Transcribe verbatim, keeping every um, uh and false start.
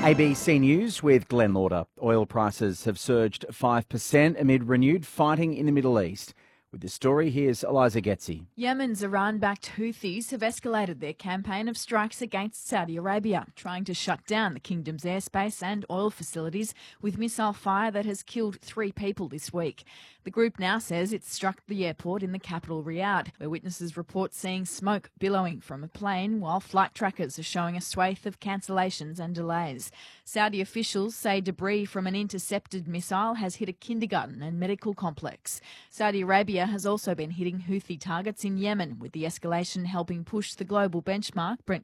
A B C News with Glenn Lauder. Oil prices have surged five percent amid renewed fighting in the Middle East. With the story, here's Eliza Getzi. Yemen's Iran-backed Houthis have escalated their campaign of strikes against Saudi Arabia, trying to shut down the kingdom's airspace and oil facilities with missile fire that has killed three people this week. The group now says it's struck the airport in the capital Riyadh, where witnesses report seeing smoke billowing from a plane, while flight trackers are showing a swathe of cancellations and delays. Saudi officials say debris from an intercepted missile has hit a kindergarten and medical complex. Saudi Arabia has also been hitting Houthi targets in Yemen, with the escalation helping push the global benchmark Brent